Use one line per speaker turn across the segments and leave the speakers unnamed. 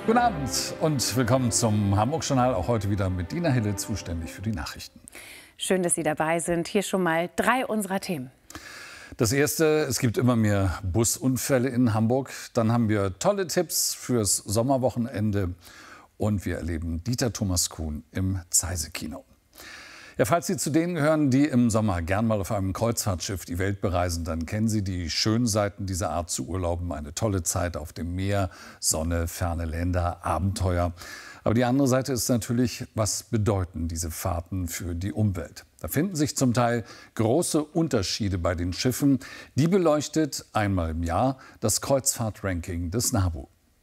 Guten Abend und willkommen zum Hamburg-Journal. Auch heute wieder mit Dina Hille, zuständig für die Nachrichten.
Schön, dass Sie dabei sind. Hier schon mal 3 unserer Themen.
Das erste, es gibt immer mehr Busunfälle in Hamburg. Dann haben wir tolle Tipps fürs Sommerwochenende. Und wir erleben Dieter Thomas Kuhn im Zeise-Kino. Ja, falls Sie zu denen gehören, die im Sommer gern mal auf einem Kreuzfahrtschiff die Welt bereisen, dann kennen Sie die schönen Seiten dieser Art zu urlauben. Eine tolle Zeit auf dem Meer, Sonne, ferne Länder, Abenteuer. Aber die andere Seite ist natürlich, was bedeuten diese Fahrten für die Umwelt? Da finden sich zum Teil große Unterschiede bei den Schiffen. Die beleuchtet einmal im Jahr das Kreuzfahrt-Ranking des NABU.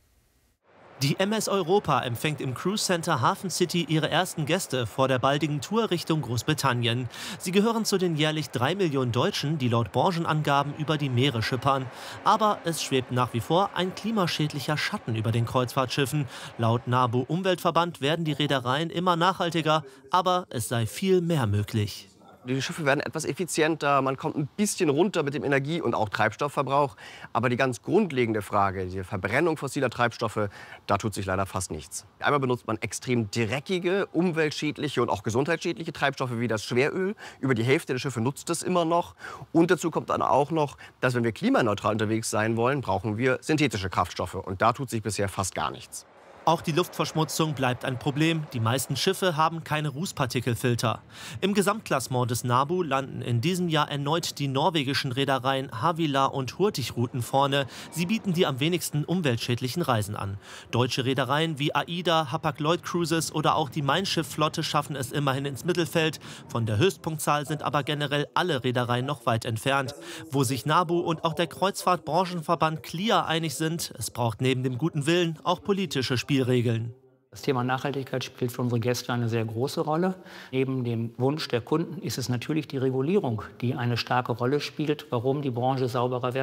Die MS Europa empfängt im Cruise Center Hafen City ihre ersten Gäste vor der baldigen Tour Richtung Großbritannien. Sie gehören zu den jährlich 3 Millionen Deutschen, die laut Branchenangaben über die Meere schippern. Aber es schwebt nach wie vor ein klimaschädlicher Schatten über den Kreuzfahrtschiffen. Laut NABU Umweltverband werden die Reedereien immer nachhaltiger, aber es sei viel mehr möglich.
Die Schiffe werden etwas effizienter, man kommt ein bisschen runter mit dem Energie- und auch Treibstoffverbrauch. Aber die ganz grundlegende Frage, die Verbrennung fossiler Treibstoffe, da tut sich leider fast nichts. Einmal benutzt man extrem dreckige, umweltschädliche und auch gesundheitsschädliche Treibstoffe wie das Schweröl. Über die Hälfte der Schiffe nutzt es immer noch. Und dazu kommt dann auch noch, dass wenn wir klimaneutral unterwegs sein wollen, brauchen wir synthetische Kraftstoffe. Und da tut sich bisher fast gar nichts.
Auch die Luftverschmutzung bleibt ein Problem. Die meisten Schiffe haben keine Rußpartikelfilter. Im Gesamtklassement des NABU landen in diesem Jahr erneut die norwegischen Reedereien Havila und Hurtigruten vorne. Sie bieten die am wenigsten umweltschädlichen Reisen an. Deutsche Reedereien wie AIDA, Hapag-Lloyd Cruises oder auch die Mein Schiff-Flotte schaffen es immerhin ins Mittelfeld. Von der Höchstpunktzahl sind aber generell alle Reedereien noch weit entfernt. Wo sich NABU und auch der Kreuzfahrt-Branchenverband CLIA einig sind, es braucht neben dem guten Willen auch politische Spielregeln.
Das Thema Nachhaltigkeit spielt für unsere Gäste eine sehr große Rolle. Neben dem Wunsch der Kunden ist es natürlich die Regulierung, die eine starke Rolle spielt, warum die Branche sauberer wird.